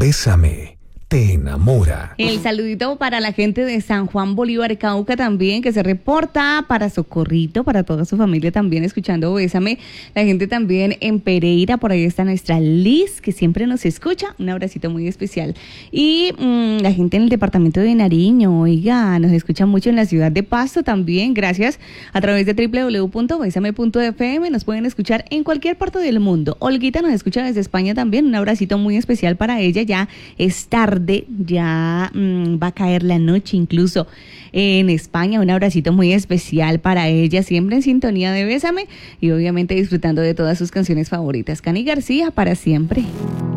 Bésame te enamora. El saludito para la gente de San Juan Bolívar, Cauca también, que se reporta, para Socorrito, para toda su familia también escuchando Bésame. La gente también en Pereira, por ahí está nuestra Liz, que siempre nos escucha. Un abracito muy especial. Y la gente en el departamento de Nariño, oiga, nos escucha mucho en la ciudad de Pasto también. Gracias a través de www.besame.fm. Nos pueden escuchar en cualquier parte del mundo. Olguita nos escucha desde España también. Un abracito muy especial para ella. Ya es tarde. Ya va a caer la noche incluso en España. Un abracito muy especial para ella, siempre en sintonía de Bésame y obviamente disfrutando de todas sus canciones favoritas. Cani García, para siempre.